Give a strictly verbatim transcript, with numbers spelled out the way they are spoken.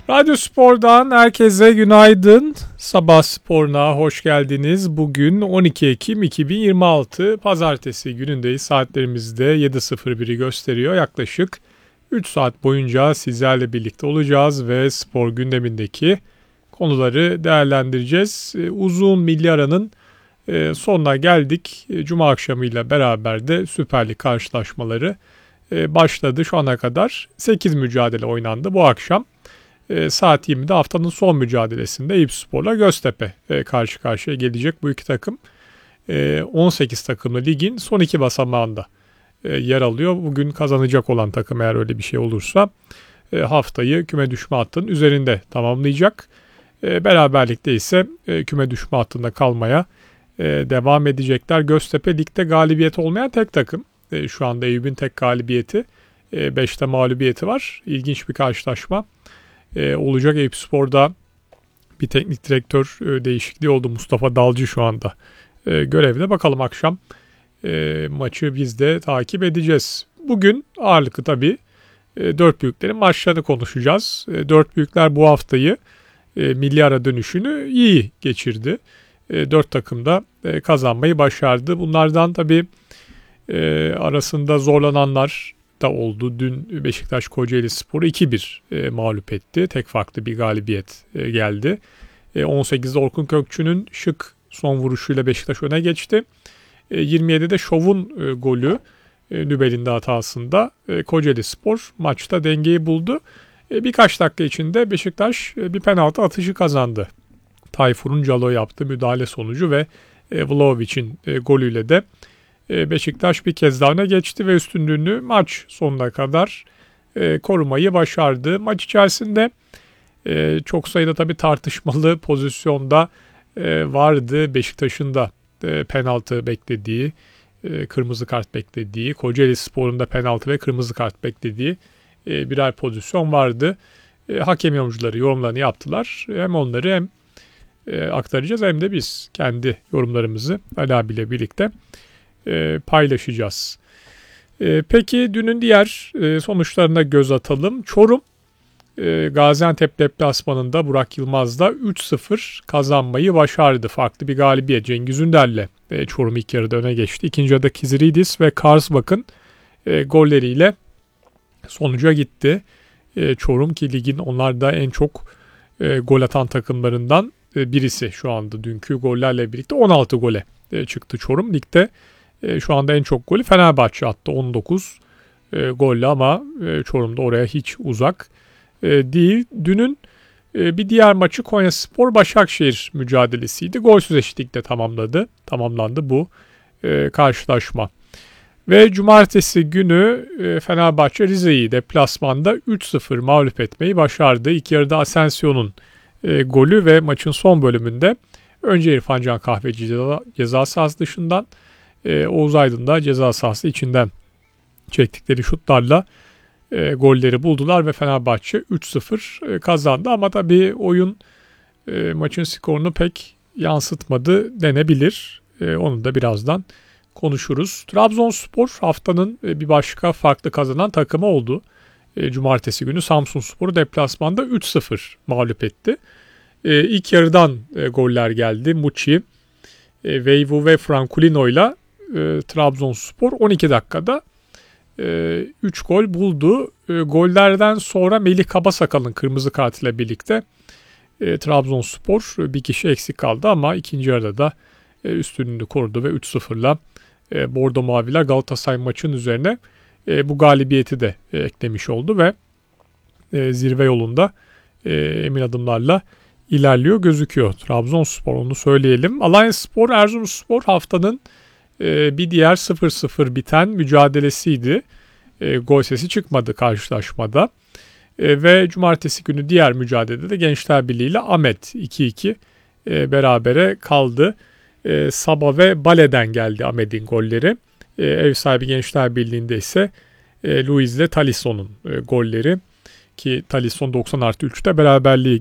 Radyo Spor'dan herkese günaydın. Sabah sporuna hoş geldiniz. Bugün on iki Ekim iki bin yirmi altı Pazartesi günündeyiz. Saatlerimizde yedi sıfır biri gösteriyor. Yaklaşık üç saat boyunca sizlerle birlikte olacağız ve spor gündemindeki konuları değerlendireceğiz. Uzun milli aranın sonuna geldik. Cuma akşamıyla beraber de Süper Lig karşılaşmaları başladı. Şu ana kadar sekiz mücadele oynandı bu akşam. E, saat yirmide haftanın son mücadelesinde Eyüpspor'la Göztepe e, karşı karşıya gelecek. Bu iki takım e, on sekiz takımlı ligin son iki basamağında e, yer alıyor. Bugün kazanacak olan takım eğer öyle bir şey olursa e, haftayı küme düşme hattının üzerinde tamamlayacak. E, beraberlikte ise e, küme düşme hattında kalmaya e, devam edecekler. Göztepe ligde galibiyet olmayan tek takım. E, şu anda Eyüp'ün tek galibiyeti. beşte e, mağlubiyeti var. İlginç bir karşılaşma. Ee, olacak. Eyüpspor'da bir teknik direktör e, değişikliği oldu. Mustafa Dalcı şu anda e, görevde. Bakalım akşam e, maçı biz de takip edeceğiz. Bugün ağırlıklı tabii e, dört büyüklerin maçlarını konuşacağız. E, dört büyükler bu haftayı e, milli ara dönüşünü iyi geçirdi. E, dört takım da e, kazanmayı başardı. Bunlardan tabii e, arasında zorlananlar da oldu. Dün Beşiktaş Kocaelispor'u iki bir e, mağlup etti. Tek farklı bir galibiyet e, geldi. E, on sekizde Orkun Kökçü'nün şık son vuruşuyla Beşiktaş öne geçti. E, yirmi yedide Şov'un e, golü e, Nübel'in de hatasında e, Kocaelispor maçta dengeyi buldu. E, birkaç dakika içinde Beşiktaş e, bir penaltı atışı kazandı. Tayfur'un Calo yaptığı müdahale sonucu ve e, Vlahovic'in e, golüyle de Beşiktaş bir kez daha öne geçti ve üstünlüğünü maç sonuna kadar e, korumayı başardı. Maç içerisinde e, çok sayıda tabii tartışmalı pozisyonda e, vardı. Beşiktaş'ın da e, penaltı beklediği, e, kırmızı kart beklediği, Kocaelispor'un da penaltı ve kırmızı kart beklediği e, birer pozisyon vardı. E, hakem yorumcuları yorumlarını yaptılar. Hem onları hem e, aktaracağız hem de biz kendi yorumlarımızı Ali abiyle birlikte paylaşacağız. Peki dünün diğer sonuçlarına göz atalım. Çorum Gaziantep deplasmanında Burak Yılmaz'da üç sıfır kazanmayı başardı. Farklı bir galibiyet. Cengiz Ünder'le Çorum ilk yarıda öne geçti. İkinci yarıda Kiziridis ve Karsbak'ın golleriyle sonuca gitti. Çorum ki ligin onlar da en çok gol atan takımlarından birisi şu anda. Dünkü gollerle birlikte on altı gole çıktı Çorum. Ligde E, şu anda en çok golü Fenerbahçe attı on dokuz e, golle ama e, Çorum'da oraya hiç uzak e, değil. Dünün e, bir diğer maçı Konyaspor Başakşehir mücadelesiydi. Golsüz eşitlikle tamamladı. Tamamlandı bu e, karşılaşma. Ve cumartesi günü e, Fenerbahçe Rize'yi deplasmanda üç sıfır mağlup etmeyi başardı. İlk yarıda Asensio'nun e, golü ve maçın son bölümünde önce İrfan Can Kahveci ceza, ceza sahası dışından E, Oğuz Aydın da ceza sahası içinden çektikleri şutlarla e, golleri buldular ve Fenerbahçe üç sıfır e, kazandı. Ama tabii oyun e, maçın skorunu pek yansıtmadı denebilir. E, onu da birazdan konuşuruz. Trabzonspor haftanın e, bir başka farklı kazanan takımı oldu. E, Cumartesi günü Samsunspor'u deplasmanda üç sıfır mağlup etti. E, ilk yarıdan e, goller geldi. Muçi, e, Veyvu ve Franculino ile E, Trabzonspor on iki dakikada e, üç gol buldu. E, gollerden sonra Melih Kabasakal'ın kırmızı kartıyla birlikte e, Trabzonspor e, bir kişi eksik kaldı ama ikinci yarıda da e, üstünlüğünü korudu ve üç sıfırla e, Bordo Maviler Galatasaray maçının üzerine e, bu galibiyeti de e, eklemiş oldu ve e, zirve yolunda e, emin adımlarla ilerliyor gözüküyor Trabzonspor, onu söyleyelim. Alanyaspor Erzurumspor haftanın bir diğer sıfır sıfır biten mücadelesiydi. E, gol sesi çıkmadı karşılaşmada. E, ve cumartesi günü diğer mücadelede de Gençler Birliği ile Ahmet iki iki e, berabere kaldı. E, Saba ve Bale'den geldi Ahmet'in golleri. E, ev sahibi Gençler Birliği'nde ise e, Luiz ile Talisson'un e, golleri ki Talisson doksan artı üçte beraberliği